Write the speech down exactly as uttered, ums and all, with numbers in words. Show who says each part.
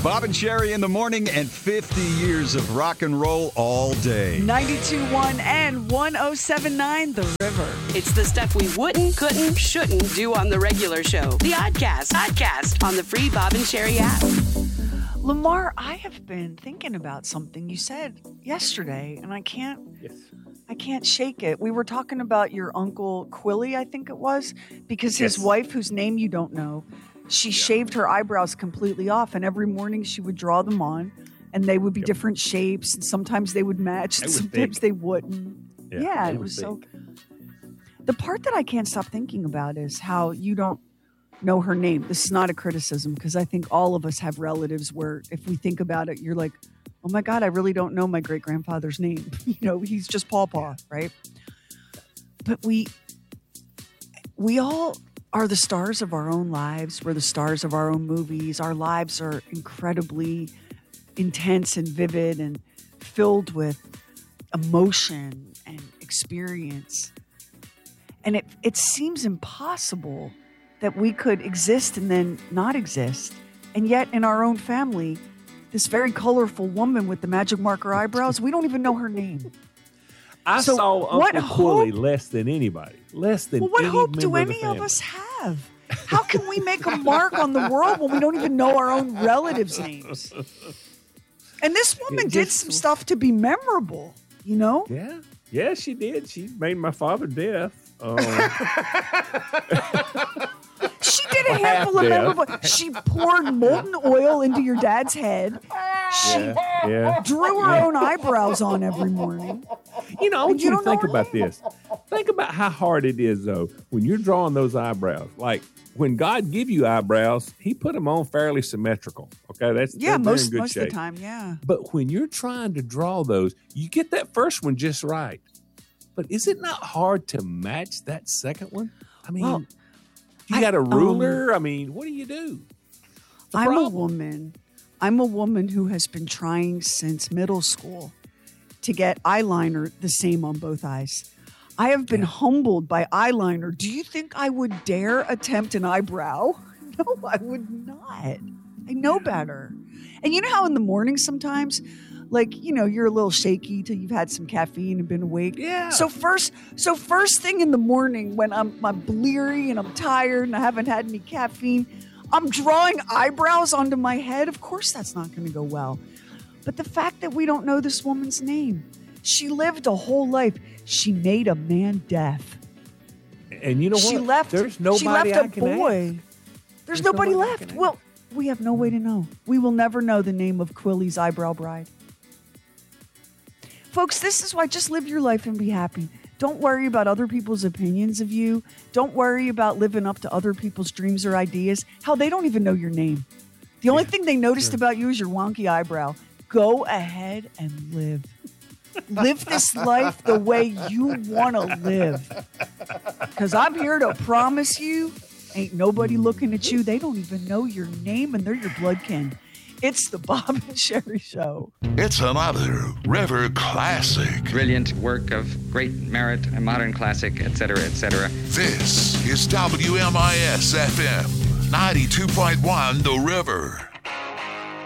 Speaker 1: Bob and Sherry in the morning and fifty years of rock and roll all day.
Speaker 2: ninety-two point one and one oh seven point nine The River.
Speaker 3: It's the stuff we wouldn't, couldn't, shouldn't do on the regular show. The Oddcast. Oddcast on the free Bob and Sherry app.
Speaker 2: Lamar, I have been thinking about something you said yesterday, and I can't
Speaker 4: Yes.
Speaker 2: I can't shake it. We were talking about your uncle Quilly, I think it was, because his
Speaker 4: Yes.
Speaker 2: wife, whose name you don't know, she shaved her eyebrows completely off, and every morning she would draw them on, and they would be
Speaker 4: Yep.
Speaker 2: different shapes, and sometimes they would match,
Speaker 4: They
Speaker 2: and
Speaker 4: were
Speaker 2: sometimes
Speaker 4: thick.
Speaker 2: they wouldn't.
Speaker 4: Yeah,
Speaker 2: Yeah,
Speaker 4: they
Speaker 2: it
Speaker 4: were
Speaker 2: was so.
Speaker 4: thick.
Speaker 2: The part that I can't stop thinking about is how you don't know her name. This is not a criticism, because I think all of us have relatives where if we think about it, you're like, oh my God, I really don't know my great grandfather's name. You know, he's just Paw Paw, right? But we, we all are the stars of our own lives. We're the stars of our own movies. Our lives are incredibly intense and vivid and filled with emotion and experience. And it, it seems impossible that we could exist and then not exist. And yet in our own family, this very colorful woman with the magic marker eyebrows, we don't even know her name.
Speaker 4: I
Speaker 2: So
Speaker 4: saw
Speaker 2: what
Speaker 4: Uncle Quilly
Speaker 2: hope-
Speaker 4: less than anybody. Less than
Speaker 2: Well, what
Speaker 4: any
Speaker 2: hope do
Speaker 4: member of the
Speaker 2: any of
Speaker 4: family.
Speaker 2: us have? How can we make a mark on the world when we don't even know our own relatives' names? And this woman
Speaker 4: It
Speaker 2: did
Speaker 4: just-
Speaker 2: some stuff to be memorable, you know?
Speaker 4: Yeah. Yeah, she did. She made my father deaf. Um,
Speaker 2: She did a handful of
Speaker 4: deaf.
Speaker 2: memorable. She poured molten oil into your dad's head. She
Speaker 4: yeah, yeah.
Speaker 2: drew her own eyebrows on every morning.
Speaker 4: You know, I want
Speaker 2: you
Speaker 4: you, to
Speaker 2: don't know
Speaker 4: think
Speaker 2: her
Speaker 4: about
Speaker 2: name.
Speaker 4: this. Think about how hard it is, though, when you're drawing those eyebrows. Like, when God give you eyebrows, he put them on fairly symmetrical. Okay, that's
Speaker 2: Yeah,
Speaker 4: they're- they're
Speaker 2: most
Speaker 4: in good
Speaker 2: most
Speaker 4: shape.
Speaker 2: of the time, yeah.
Speaker 4: But when you're trying to draw those, you get that first one just right. But is it not hard to match that second one? I mean,
Speaker 2: Well,
Speaker 4: you
Speaker 2: I-
Speaker 4: got a
Speaker 2: um,
Speaker 4: ruler. I mean, what do you do? The
Speaker 2: I'm a
Speaker 4: problem.
Speaker 2: woman. I'm a woman who has been trying since middle school to get eyeliner the same on both eyes. I have been humbled by eyeliner. Do you think I would dare attempt an eyebrow? No, I would not. I know better. And you know how in the morning sometimes, like, you know, you're a little shaky till you've had some caffeine and been awake.
Speaker 4: Yeah.
Speaker 2: So first, so first thing in the morning when I'm, I'm bleary and I'm tired and I haven't had any caffeine, I'm drawing eyebrows onto my head. Of course that's not going to go well. But the fact that we don't know this woman's name, she lived a whole life. She made a man deaf.
Speaker 4: And you know
Speaker 2: She
Speaker 4: what?
Speaker 2: left.
Speaker 4: There's nobody
Speaker 2: she left
Speaker 4: I
Speaker 2: a
Speaker 4: can
Speaker 2: boy.
Speaker 4: ask.
Speaker 2: There's,
Speaker 4: There's
Speaker 2: nobody,
Speaker 4: nobody I
Speaker 2: left.
Speaker 4: can
Speaker 2: Well, we have no way to know. We will never know the name of Quilly's eyebrow bride. Folks, this is why just live your life and be happy. Don't worry about other people's opinions of you. Don't worry about living up to other people's dreams or ideas. Hell, they don't even know your name. The only thing they noticed about you is your wonky eyebrow. Go ahead and live. Live this life the way you want to live. Because I'm here to promise you, ain't nobody looking at you. They don't even know your name, and they're your blood kin. It's the Bob and Sherry Show.
Speaker 5: It's another River classic.
Speaker 6: Brilliant work of great merit, a modern classic, et cetera, et cetera.
Speaker 5: This is W M I S F M ninety-two point one The River.